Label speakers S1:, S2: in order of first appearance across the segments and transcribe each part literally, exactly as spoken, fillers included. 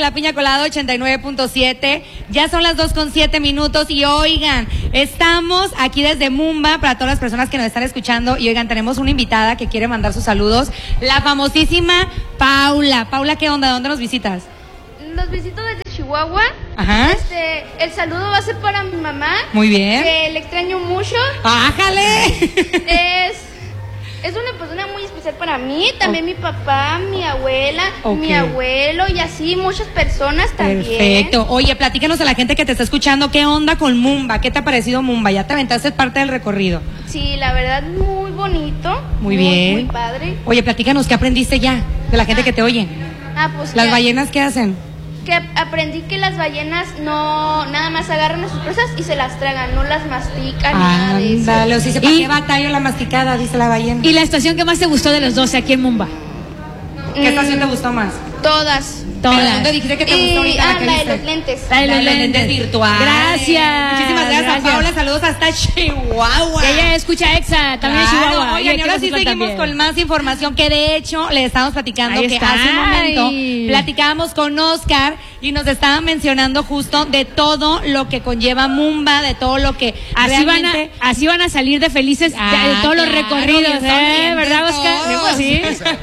S1: la Piña Colada ochenta y nueve punto siete. Ya son las dos con siete minutos y oigan, estamos aquí desde Mumba para todas las personas que nos están escuchando y oigan, tenemos una invitada que quiere mandar sus saludos, la famosísima Paula. Paula, ¿qué onda? ¿Dónde nos visitas?
S2: Los visito desde Chihuahua.
S1: Ajá.
S2: Este, el saludo va a ser para mi mamá.
S1: Muy bien.
S2: Que le extraño mucho.
S1: ¡Ájale!
S2: Es, es una persona muy especial para mí. También oh. mi papá, mi abuela, okay. mi abuelo y así muchas personas también.
S1: Perfecto. Oye, platícanos a la gente que te está escuchando, ¿qué onda con Mumba? ¿Qué te ha parecido Mumba? ¿Ya te aventaste parte del recorrido?
S2: Sí, la verdad, muy bonito.
S1: Muy, muy bien.
S2: Muy padre.
S1: Oye, platícanos, ¿qué aprendiste ya de la gente ah. que te oye?
S2: Ah, pues
S1: ¿Las
S2: que,
S1: ballenas qué hacen?
S2: Que aprendí que las ballenas no, nada más agarran a sus presas y se las tragan, no las mastican
S1: ah,
S2: ni nada de eso.
S1: Dale, o si se ¿para qué batalla la masticada? Dice la ballena.
S3: ¿Y la estación que más te gustó de los doce aquí en Mumba?
S1: ¿Qué mm, estación te gustó más?
S2: Todas.
S1: Todas. ¿Dónde dijiste que te gustó ahorita?
S2: Ah,
S1: la, que
S2: la de los lentes.
S3: La de los,
S1: la
S3: lentes.
S1: lentes virtuales.
S3: Gracias.
S1: Muchísimas gracias,
S3: gracias
S1: a Paula. Saludos hasta Chihuahua.
S3: Ella escucha Exa, también
S1: claro,
S3: Chihuahua.
S1: Oigan, y ahora sí seguimos también con más información que de hecho le estábamos platicando
S3: Ahí
S1: que
S3: está.
S1: hace un momento platicábamos con Oscar y nos estaba mencionando justo de todo lo que conlleva Mumba, de todo lo que
S3: así
S1: realmente...
S3: van a así van a salir de felices ah, de, de todos claro, los recorridos, ¿eh? ¿Verdad, Oscar? Sí.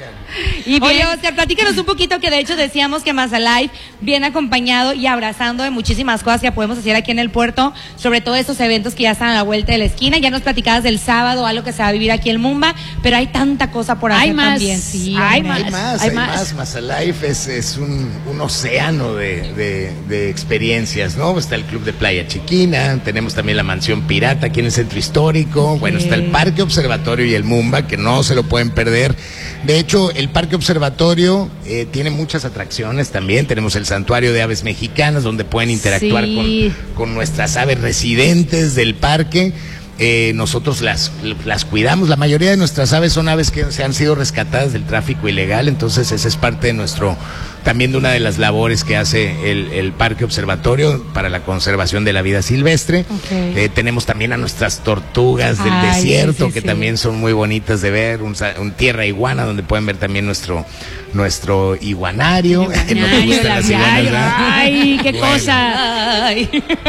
S1: Y oye, Oscar, platícanos un poquito que de hecho decíamos que Maza Life viene acompañado y abrazando de muchísimas cosas que podemos hacer aquí en el puerto, sobre todo estos eventos que ya están a la vuelta de la esquina. Ya nos platicabas del sábado, algo que se va a vivir aquí en Mumba, pero hay tanta cosa por hacer
S3: hay más,
S1: también. Sí,
S4: hay, más, hay más, hay, hay más. más. Maza Life es, es un, un océano de, de, de experiencias, ¿no? Está el Club de Playa Chiquina, tenemos también la Mansión Pirata aquí en el Centro Histórico, okay. Bueno, está el Parque Observatorio y el Mumba, que no se lo pueden perder. De hecho, el Parque Observatorio eh, tiene muchas atracciones también. Tenemos el Santuario de Aves Mexicanas, donde pueden interactuar sí. con, con nuestras aves residentes del parque. Eh, nosotros las, las cuidamos. La mayoría de nuestras aves son aves que se han sido rescatadas del tráfico ilegal, entonces esa es parte de nuestro, también de una de las labores que hace el, el Parque Observatorio para la conservación de la vida silvestre. Okay. Eh, tenemos también a nuestras tortugas del Ay, desierto, sí, que sí. también son muy bonitas de ver, un, un tierra iguana donde pueden ver también nuestro nuestro iguanario.
S3: iguanario no te gustan las iguanas, ay, qué bueno. cosa. Ay.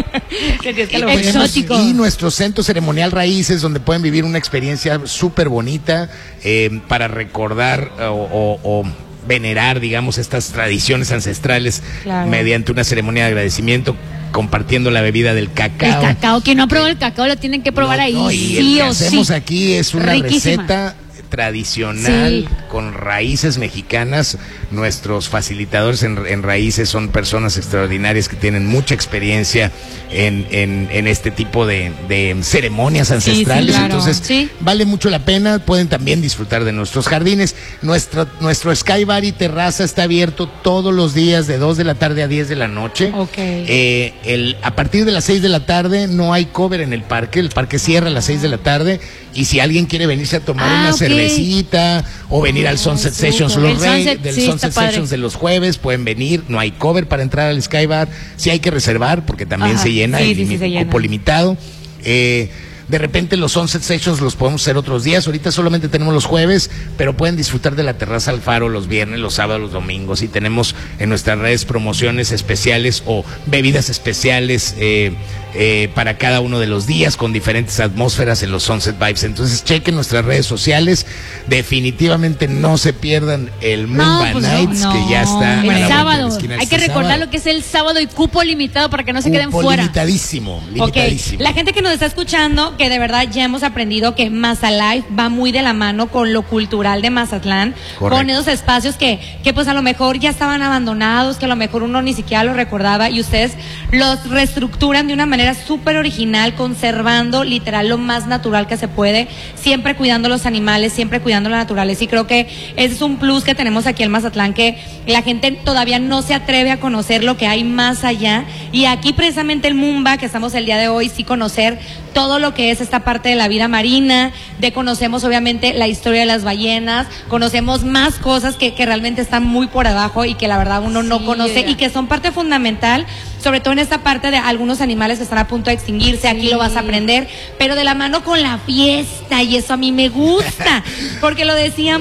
S4: Exótico. Y nuestro centro ceremonial Raíces, donde pueden vivir una experiencia súper bonita eh, para recordar o, o, o venerar, digamos, estas tradiciones ancestrales claro. mediante una ceremonia de agradecimiento, compartiendo la bebida del cacao.
S3: El cacao, quien no probó el cacao lo tienen que probar no, ahí,
S4: no, y
S3: sí
S4: el que
S3: o
S4: hacemos
S3: sí.
S4: aquí es una
S3: Riquísima.
S4: receta tradicional,
S3: sí.
S4: con raíces mexicanas. Nuestros facilitadores en, en raíces son personas extraordinarias que tienen mucha experiencia en, en, en este tipo de, de ceremonias ancestrales, sí, sí, claro. entonces sí. vale mucho la pena. Pueden también disfrutar de nuestros jardines. Nuestra, nuestro Sky Bar y terraza está abierto todos los días de dos de la tarde a diez de la noche.
S1: Okay.
S4: Eh, el, a partir de las seis de la tarde no hay cover en el parque, el parque cierra a las seis de la tarde, y si alguien quiere venirse a tomar ah, una okay. cervecita o venir al Sunset Ay, Sessions los rey, sunset, del sí, Sunset Sessions de los jueves, pueden venir. No hay cover para entrar al Sky Bar, sí hay que reservar porque también Ajá, se llena
S1: sí,
S4: y
S1: sí, sí, se llena.
S4: Cupo limitado. Eh, de repente los Sunset Sessions los podemos hacer otros días. Ahorita solamente tenemos los jueves, pero pueden disfrutar de la terraza al faro los viernes, los sábados, los domingos, y tenemos en nuestras redes promociones especiales o bebidas especiales eh, eh, para cada uno de los días con diferentes atmósferas en los Sunset Vibes. Entonces chequen nuestras redes sociales, definitivamente no se pierdan el Mumba
S3: no, pues
S4: Nights
S3: no, no.
S4: que ya está
S3: el
S4: a la
S3: sábado.
S4: Esquina,
S3: Hay
S4: este
S3: que recordar
S4: sábado.
S3: Lo que es el sábado y cupo limitado para que no se
S4: cupo
S3: queden fuera.
S4: Limitadísimo, limitadísimo.
S1: Okay. La gente que nos está escuchando, que de verdad ya hemos aprendido que Maza Life va muy de la mano con lo cultural de Mazatlán, Correcto. Con esos espacios que, que pues a lo mejor ya estaban abandonados, que a lo mejor uno ni siquiera los recordaba, y ustedes los reestructuran de una manera súper original, conservando literal lo más natural que se puede, siempre cuidando los animales, siempre cuidando la naturaleza, y creo que ese es un plus que tenemos aquí en Mazatlán, que la gente todavía no se atreve a conocer lo que hay más allá, y aquí precisamente el Mumba, que estamos el día de hoy, sí conocer todo lo que es esta parte de la vida marina, de conocemos obviamente la historia de las ballenas, conocemos más cosas que, que realmente están muy por abajo y que la verdad uno sí, no conoce yeah. y que son parte fundamental, sobre todo en esta parte de algunos animales que están a punto de extinguirse, sí. aquí lo vas a aprender, pero de la mano con la fiesta, y eso a mí me gusta, porque lo decíamos,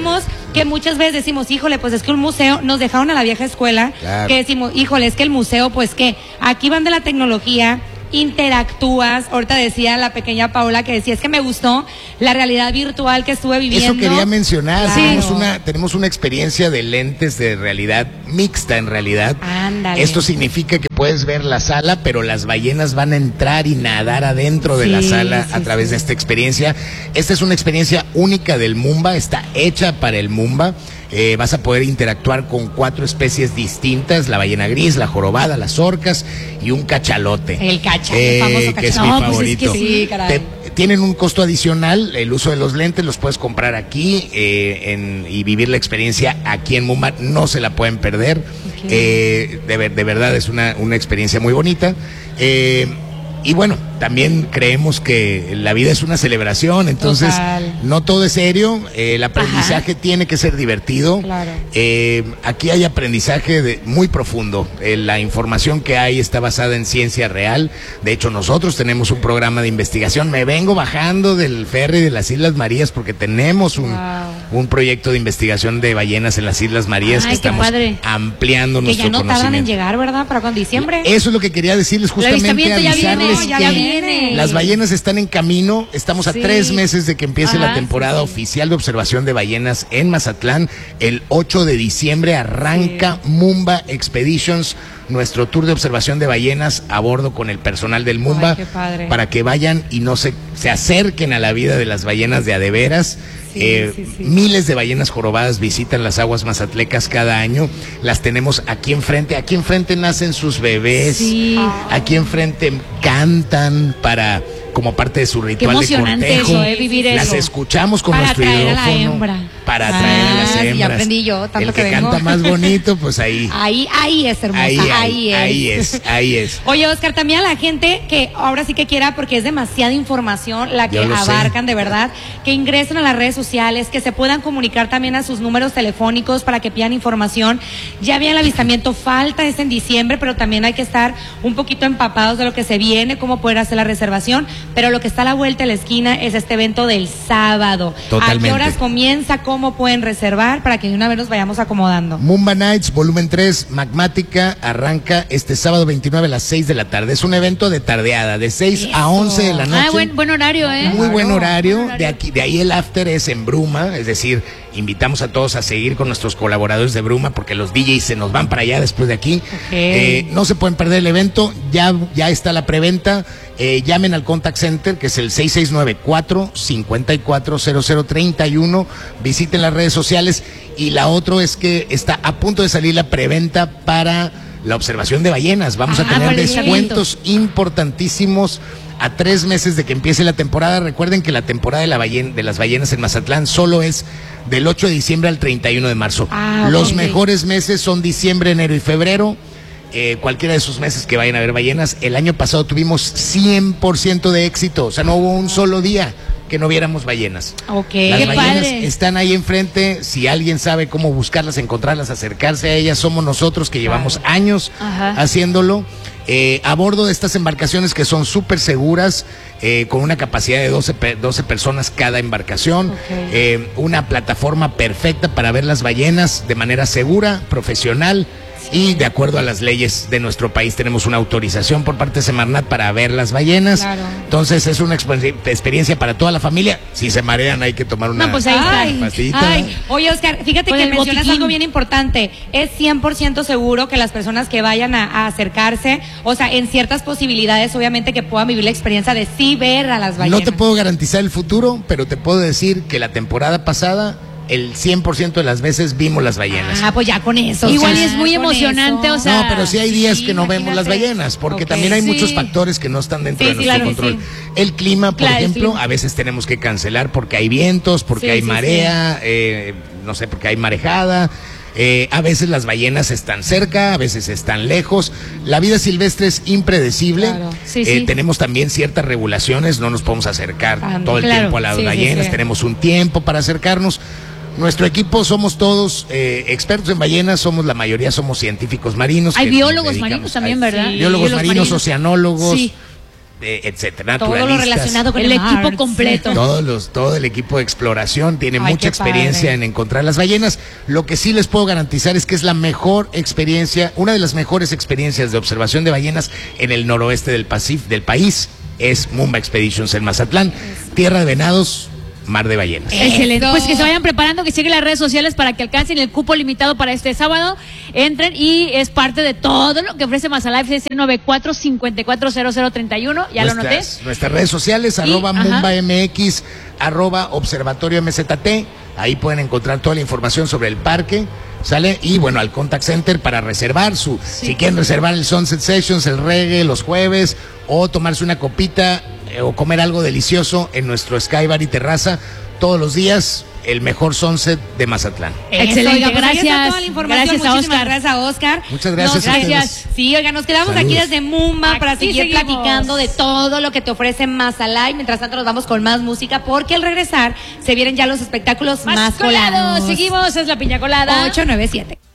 S1: que muchas veces decimos, híjole, pues es que un museo, nos dejaron a la vieja escuela,
S4: claro.
S1: que decimos, híjole, es que el museo, pues que aquí van de la tecnología, interactúas. Ahorita decía la pequeña Paola que decía, es que me gustó la realidad virtual que estuve viviendo.
S4: Eso quería mencionar,
S1: claro.
S4: tenemos una tenemos una experiencia de lentes de realidad mixta en realidad.
S1: Ándale.
S4: Esto significa que puedes ver la sala, pero las ballenas van a entrar y nadar adentro de sí, la sala sí, a través sí. de esta experiencia. Esta es una experiencia única del Mumba, está hecha para el Mumba. Eh, vas a poder interactuar con cuatro especies distintas, la ballena gris, la jorobada, las orcas y un cachalote.
S1: El cacha, eh, el famoso cacha.
S4: Que es
S1: no,
S4: mi
S1: pues
S4: favorito.
S1: Es que sí, caray.
S4: Te, tienen un costo adicional, el uso de los lentes los puedes comprar aquí eh, en, y vivir la experiencia aquí en Mumba, no se la pueden perder. Okay. Eh, de, de verdad es una, una experiencia muy bonita. Eh, Y bueno, también creemos que la vida es una celebración, entonces Total. no todo es serio, eh, el aprendizaje Ajá. tiene que ser divertido.
S1: Claro.
S4: Eh, aquí hay aprendizaje de, muy profundo, eh, la información que hay está basada en ciencia real, de hecho nosotros tenemos un programa de investigación, me vengo bajando del ferry de las Islas Marías porque tenemos un, wow. un proyecto de investigación de ballenas en las Islas Marías. Ay, que estamos padre. ampliando
S1: que
S4: nuestro
S1: conocimiento. Que ya no tardan en llegar, ¿verdad? ¿Para cuando diciembre?
S4: Eso es lo que quería decirles justamente, avisarles.
S1: No, ya
S4: que
S1: viene.
S4: Las ballenas están en camino, estamos a sí. tres meses de que empiece Ajá, la temporada sí, sí. oficial de observación de ballenas en Mazatlán. El ocho de diciembre arranca sí. Mumba Expeditions, nuestro tour de observación de ballenas a bordo con el personal del Mumba.
S1: Ay, qué padre.
S4: Para que vayan y no se, se acerquen a la vida de las ballenas de a de veras. Sí, eh, sí, sí. Miles de ballenas jorobadas visitan las aguas mazatlecas cada año. Las tenemos aquí enfrente. Aquí enfrente nacen sus bebés. Sí. Aquí enfrente cantan para como parte de su ritual de cortejo.
S1: Eso, eh, vivir
S4: las
S1: eso.
S4: escuchamos con
S1: para
S4: nuestro
S1: hidrófono.
S4: Para atraer a la hembra. Para atraer ah, a las hembras.
S1: Ya aprendí yo, tanto
S4: El que,
S1: que
S4: canta más bonito, pues ahí.
S1: Ahí, ahí es hermosa.
S4: Ahí, ahí,
S1: ahí,
S4: ahí
S1: es.
S4: es. Ahí es.
S1: Oye, Oscar, también a la gente que ahora sí que quiera, porque es demasiada información la que abarcan, sé. de verdad, que ingresen a las redes sociales, que se puedan comunicar también a sus números telefónicos para que pidan información. Ya había el avistamiento, falta es en diciembre, pero también hay que estar un poquito empapados de lo que se viene, cómo poder hacer la reservación, pero lo que está a la vuelta de la esquina es este evento del sábado.
S4: Totalmente.
S1: ¿A qué horas comienza? ¿Cómo pueden reservar? Para que de una vez nos vayamos acomodando.
S4: Mumba Nights, volumen tres, Magmática, arranca este sábado veintinueve a las seis de la tarde. Es un evento de tardeada, de seis Eso. a once de la noche.
S3: Ah, buen, buen horario, ¿eh?
S4: Muy buen horario. Buen horario. De, aquí, de ahí el after es en Bruma, es decir, invitamos a todos a seguir con nuestros colaboradores de Bruma porque los D Js se nos van para allá después de aquí.
S1: Okay.
S4: Eh, no se pueden perder el evento, ya, ya está la preventa. Eh, llamen al Contact Center, que es el seis seis nueve cuatro, cinco cuatro cero cero tres uno. Visiten las redes sociales. Y la otra es que está a punto de salir la preventa para la observación de ballenas. Vamos ah, a tener descuentos importantísimos a tres meses de que empiece la temporada. Recuerden que la temporada de, la ballena, de las ballenas en Mazatlán solo es del ocho de diciembre al treinta y uno de marzo.
S1: Ah,
S4: Los
S1: okay.
S4: mejores meses son diciembre, enero y febrero. Eh, cualquiera de esos meses que vayan a ver ballenas. El año pasado tuvimos cien por ciento de éxito, o sea, no hubo un solo día que no viéramos ballenas.
S1: Okay.
S4: Las
S1: Qué
S4: ballenas
S1: padre.
S4: están ahí enfrente, si alguien sabe cómo buscarlas, encontrarlas, acercarse a ellas, somos nosotros que llevamos claro. años
S1: Ajá.
S4: haciéndolo. Eh, a bordo de estas embarcaciones que son súper seguras, eh, con una capacidad de doce, doce personas cada embarcación,
S1: okay.
S4: eh, una plataforma perfecta para ver las ballenas de manera segura, profesional. Y de acuerdo a las leyes de nuestro país tenemos una autorización por parte de Semarnat para ver las ballenas.
S1: Claro.
S4: Entonces es una exper experiencia para toda la familia. Si se marean hay que tomar una
S1: no, pues ahí ay,
S4: pastillita.
S1: Ay. Oye, Oscar, fíjate Con que mencionas botiquín. algo bien importante. Es cien por ciento seguro que las personas que vayan a, a acercarse, o sea, en ciertas posibilidades, obviamente que puedan vivir la experiencia de sí ver a las ballenas.
S4: No te puedo garantizar el futuro, pero te puedo decir que la temporada pasada el cien por ciento de las veces vimos las ballenas.
S1: Ah, pues ya con eso.
S3: Igual
S1: o sea,
S3: y es muy emocionante,
S1: eso.
S3: o sea.
S4: No, pero sí hay días
S1: sí,
S4: que no
S1: imagínate.
S4: vemos las ballenas, porque
S1: okay,
S4: también hay
S1: sí.
S4: muchos factores que no están dentro
S1: sí,
S4: de
S1: sí,
S4: nuestro
S1: claro,
S4: control.
S1: Sí.
S4: El clima, por
S1: claro,
S4: ejemplo,
S1: clima.
S4: a veces tenemos que cancelar porque hay vientos, porque
S1: sí,
S4: hay
S1: sí,
S4: marea, sí. Eh, no sé, porque hay marejada. Eh, a veces las ballenas están cerca, a veces están lejos. La vida silvestre es impredecible.
S1: Claro. Sí,
S4: eh,
S1: sí.
S4: Tenemos también ciertas regulaciones, no nos podemos acercar ah, todo el
S1: claro.
S4: tiempo a las
S1: sí,
S4: ballenas,
S1: sí, sí.
S4: tenemos un tiempo para acercarnos. Nuestro equipo somos todos eh, expertos en ballenas, somos la mayoría somos científicos marinos.
S3: Hay
S4: que
S3: biólogos marinos también, ¿verdad?
S4: Sí. Biólogos, biólogos marinos, marinos, oceanólogos. Sí. eh, etcétera.
S1: Todo lo relacionado con
S3: el,
S1: el
S3: equipo
S1: mar,
S3: completo.
S1: sí.
S4: Todos los, todo el equipo de exploración tiene
S1: Ay,
S4: mucha experiencia
S1: padre.
S4: en encontrar las ballenas. Lo que sí les puedo garantizar es que es la mejor experiencia, una de las mejores experiencias de observación de ballenas en el noroeste del Pacífico, del país, es Mumba Expeditions en Mazatlán, tierra de venados, mar de ballenas.
S3: Excelente. Pues que se vayan preparando, que siguen las redes sociales para que alcancen el cupo limitado para este sábado. Entren y es parte de todo lo que ofrece Mazalife. seis nueve cuatro, cinco cuatro cero cero tres uno. Ya lo noté.
S4: Nuestras redes sociales,
S3: Y,
S4: arroba
S3: ajá.
S4: Mumba M X, arroba Observatorio M Z T. Ahí pueden encontrar toda la información sobre el parque. ¿Sale? Y bueno, al Contact Center para reservar su,
S3: Sí.
S4: si quieren reservar el Sunset Sessions, el reggae, los jueves, o tomarse una copita, eh, o comer algo delicioso en nuestro Sky Bar y terraza, todos los días, el mejor sunset de Mazatlán.
S3: Excelente,
S1: Oiga, pues ahí está
S3: gracias.
S1: toda la información.
S3: Gracias a
S1: Muchísimas
S3: Oscar.
S1: gracias a Oscar.
S4: Muchas gracias
S1: Nos-
S4: a ustedes.
S3: Gracias.
S1: Sí, oiga, nos quedamos
S4: Saludos.
S1: aquí desde Mumba para
S3: Aquí
S1: seguir
S3: seguimos.
S1: platicando de todo lo que te ofrece Mazalife. Mientras tanto nos vamos con más música porque al regresar se vienen ya los espectáculos más,
S3: Más colados. Seguimos, es la piña colada.
S1: ocho nueve siete.